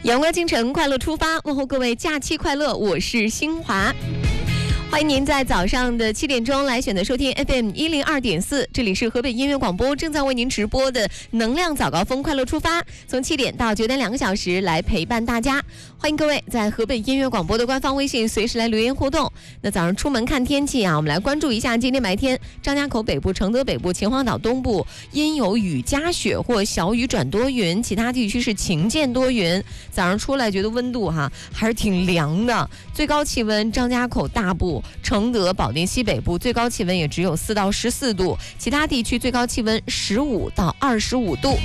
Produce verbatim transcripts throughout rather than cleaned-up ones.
阳光清晨，快乐出发，问候各位假期快乐，我是新华。欢迎您在早上的七点钟来选择收听 F M 一零二点四，这里是河北音乐广播正在为您直播的能量早高峰快乐出发，从七点到九点两个小时来陪伴大家。欢迎各位在河北音乐广播的官方微信随时来留言互动。那早上出门看天气啊，我们来关注一下今天白天张家口北部、承德北部、秦皇岛东部阴有雨夹雪或小雨转多云，其他地区是晴间多云。早上出来觉得温度哈还是挺凉的，最高气温张家口大部、承德、保定西北部最高气温也只有四到十四度，其他地区最高气温十五到二十五度。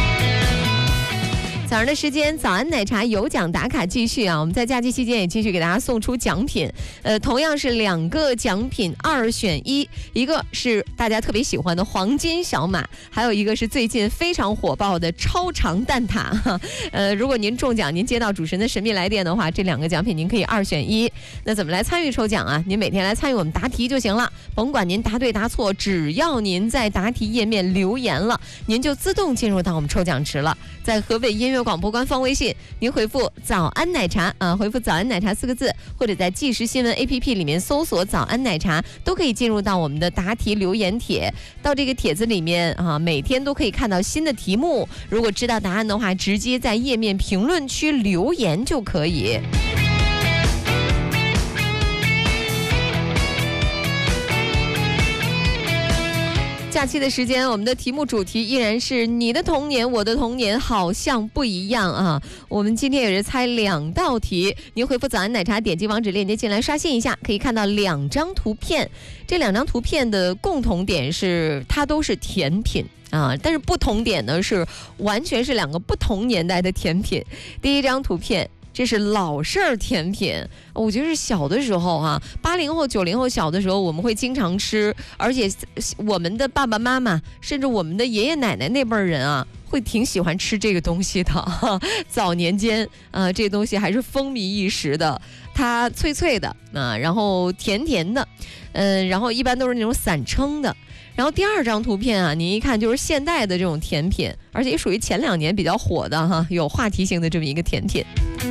早上的时间，早安奶茶有奖打卡继续啊！我们在假期期间也继续给大家送出奖品，呃，同样是两个奖品二选一，一个是大家特别喜欢的黄金小马，还有一个是最近非常火爆的超长蛋挞。呃，如果您中奖，您接到主持人的神秘来电的话，这两个奖品您可以二选一。那怎么来参与抽奖啊？您每天来参与我们答题就行了，甭管您答对答错，只要您在答题页面留言了，您就自动进入到我们抽奖池了。在河北音乐广播官方微信，您回复早安奶茶啊，回复早安奶茶四个字，或者在即时新闻 A P P 里面搜索早安奶茶，都可以进入到我们的答题留言帖。到这个帖子里面啊，每天都可以看到新的题目，如果知道答案的话，直接在页面评论区留言就可以。假期的时间，我们的题目主题依然是你的童年我的童年好像不一样啊。我们今天也是猜两道题，您回复早安奶茶，点击网址链接进来刷新一下，可以看到两张图片。这两张图片的共同点是它都是甜品啊，但是不同点呢是完全是两个不同年代的甜品。第一张图片，这是老式儿甜品，我觉得是小的时候啊，八零后、九零后小的时候我们会经常吃，而且我们的爸爸妈妈，甚至我们的爷爷奶奶那辈人啊，会挺喜欢吃这个东西的。早年间，呃，这个东西还是风靡一时的，它脆脆的啊，然后甜甜的，嗯、呃，然后一般都是那种散称的。然后第二张图片啊，您一看就是现代的这种甜品，而且也属于前两年比较火的哈，有话题性的这么一个甜品。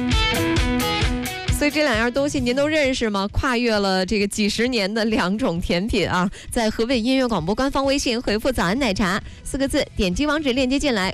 所以这两样东西您都认识吗？跨越了这个几十年的两种甜品啊，在河北音乐广播官方微信回复早安奶茶四个字，点击网址链接进来，